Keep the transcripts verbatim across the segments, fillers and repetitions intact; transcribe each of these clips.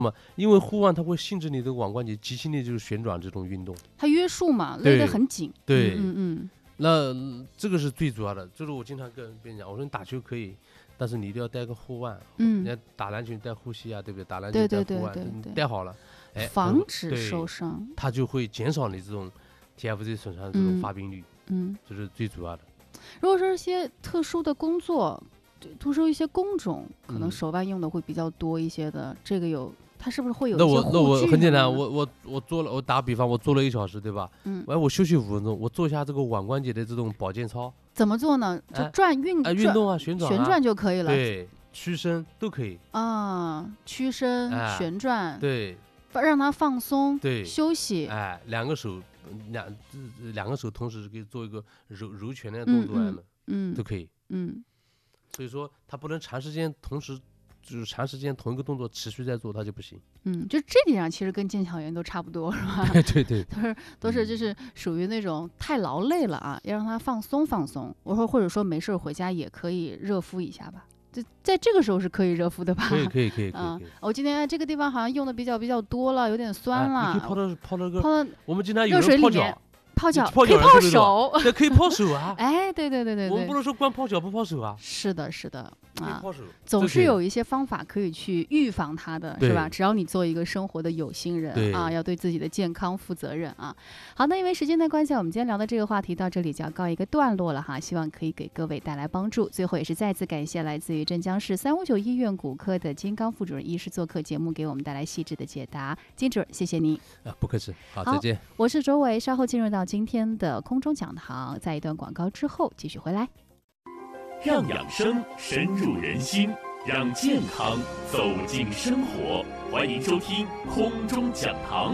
因为护腕它会限制你的腕关节极限的就是旋转这种运动， 它约束嘛，勒得很紧。 对， 嗯嗯， 那这个是最主要的。就是我经常跟别人讲，我说你打球可以，但是你一定要带个护腕。 嗯， 你打篮球带护膝啊，对不对？打篮球带护腕，你带好了，哎， 防止受伤， 它就会减少你这种 T F Z 损伤的这种发病率。嗯，这是最主要的。 如果说一些特殊的工作，特殊一些工种，可能手腕用的会比较多一些的，嗯、这个有。它是不是会有一些护具？ 那我那我很简单，我我我做了，我打比方，我做了一小时，对吧？ 嗯， 完我休息五分钟，我做一下这个腕关节的这种保健操。 怎么做呢？就转运啊，运动啊，旋转、啊， 旋转就可以了。 对，屈伸都可以。 啊，屈伸、哎、旋转， 对， 让它放松， 对， 休息。 哎，两个手，两两个手同时可以做一个揉揉拳的动作， 嗯嗯， 都可以。 嗯， 所以说它不能长时间同时。就是长时间同一个动作持续在做，它就不行。 嗯，就这点上其实跟健强员都差不多，是吧？ 对对对， 都是都是就是属于那种太劳累了啊，要让他放松放松。我说或者说没事回家也可以热敷一下吧，在在这个时候是可以热敷的吧？ 可以可以可以可以。 啊，我今天这个地方好像用的比较比较多了，有点酸了。 啊、你可以泡到泡到个泡到我们经常有人泡脚。 泡脚可以泡手， 对，可以泡手啊！ 哎，对对对对对， 我们不能说光泡脚不泡手啊。 是的，是的，啊， 泡手总是有一些方法可以去预防它的，是吧？只要你做一个生活的有心人啊，要对自己的健康负责任啊。好，那因为时间的关系，我们今天聊的这个话题到这里就要告一个段落了哈，希望可以给各位带来帮助。最后也是再次感谢来自于镇江市三五九医院骨科的金刚副主任医师做客节目，给我们带来细致的解答。金主任，谢谢您啊，不客气，好，再见。 我是周伟，稍后进入到今天的空中讲堂，在一段广告之后继续回来。 让养生深入人心，让健康走进生活，欢迎收听空中讲堂。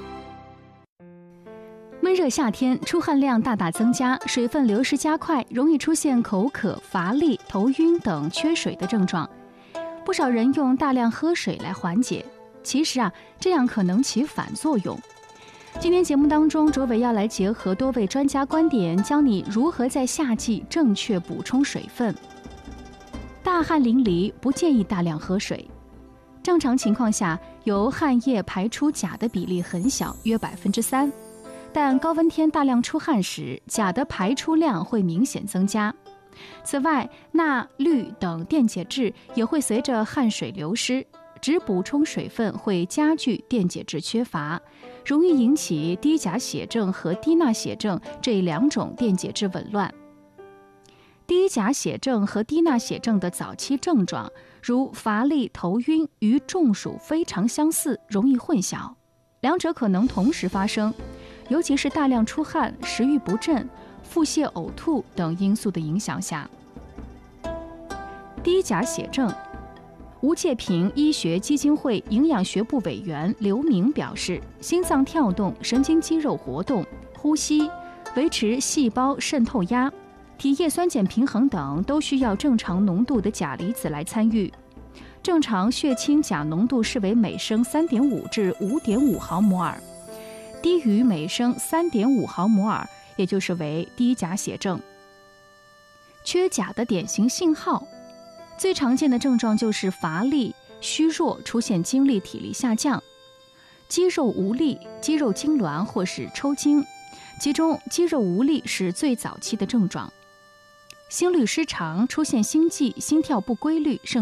闷热夏天，出汗量大大增加，水分流失加快，容易出现口渴、乏力、头晕等缺水的症状。不少人用大量喝水来缓解，其实啊，这样可能起反作用。今天节目当中，卓伟要来结合多位专家观点，教你如何在夏季正确补充水分。大汗淋漓，不建议大量喝水。正常情况下，由汗液排出钾的比例很小，约百分之三。但高温天大量出汗时，钾的排出量会明显增加。此外，钠、氯等电解质也会随着汗水流失，只补充水分会加剧电解质缺乏，容易引起低钾血症和低钠血症这两种电解质紊乱。低钾血症和低钠血症的早期症状，如乏力、头晕，与中暑非常相似，容易混淆，两者可能同时发生，尤其是大量出汗、食欲不振、腹泻、呕吐等因素的影响下。低钾血症，吴介平医学基金会营养学部委员刘明表示，心脏跳动、神经肌肉活动、呼吸、维持细胞渗透压、体液酸碱平衡等都需要正常浓度的钾离子来参与。正常血清钾浓度视为每升 三点五 至 五点五 毫摩尔，低于每升 三点五 毫摩尔，也就是为低钾血症。缺钾的典型信号，最常见的症状就是乏力、虚弱，出现精力体力下降，肌肉无力、肌肉痉挛或是抽筋，其中肌肉无力是最早期的症状。心律失常，出现心悸、心跳不规律，